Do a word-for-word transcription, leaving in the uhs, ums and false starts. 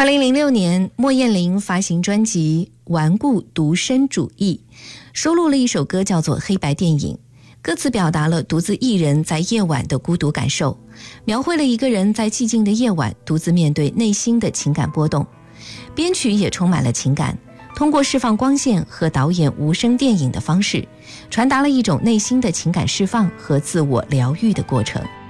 二零零六年，莫艳玲发行专辑《顽固独身主义》，收录了一首歌叫做《黑白电影》，歌词表达了独自一人在夜晚的孤独感受，描绘了一个人在寂静的夜晚独自面对内心的情感波动。编曲也充满了情感，通过释放光线和导演无声电影的方式，传达了一种内心的情感释放和自我疗愈的过程。